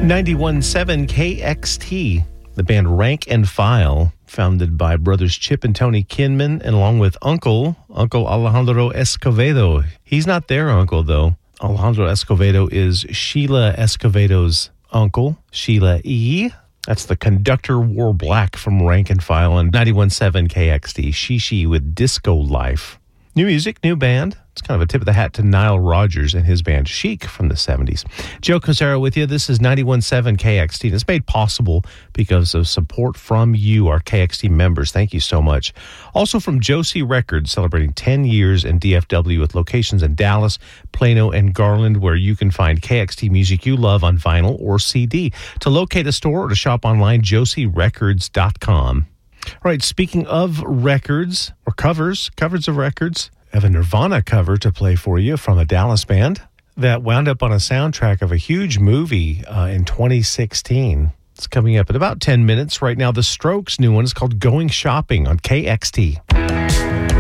91.7 KXT, the band Rank and File, founded by brothers Chip and Tony Kinman, and along with Uncle Alejandro Escovedo. He's not their uncle, though. Alejandro Escovedo is Sheila Escovedo's uncle, Sheila E. That's the conductor wore black from Rank and File on 91.7 KXT, Shishi with Disco Life. New music, new band. It's kind of a tip of the hat to Nile Rodgers and his band Chic from the 70s. Joe Cosero with you. This is 91.7 KXT. And it's made possible because of support from you, our KXT members. Thank you so much. Also from Josie Records, celebrating 10 years in DFW with locations in Dallas, Plano, and Garland, where you can find KXT music you love on vinyl or CD. To locate a store or to shop online, josierecords.com. All right, speaking of records or covers of records, I have a Nirvana cover to play for you from a Dallas band that wound up on a soundtrack of a huge movie in 2016. It's coming up in about 10 minutes. Right now, The Strokes' new one is called Going Shopping on KXT.